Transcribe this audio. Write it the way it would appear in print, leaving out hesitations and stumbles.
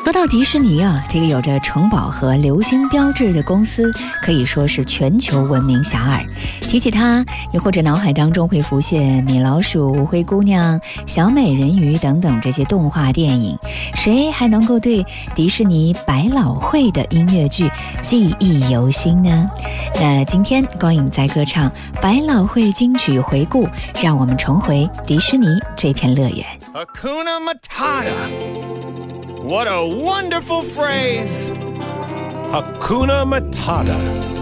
说到迪士尼啊，这个有着城堡和流星标志的公司可以说是全球闻名遐迩。提起它，又或者脑海当中会浮现米老鼠、灰姑娘、小美人鱼等等这些动画电影，谁还能够对迪士尼百老汇的音乐剧记忆犹新呢？那今天光影在歌唱百老汇金曲回顾，让我们重回迪士尼这片乐园。 Hakuna Matata. What a wonderful phrase. Hakuna Matata.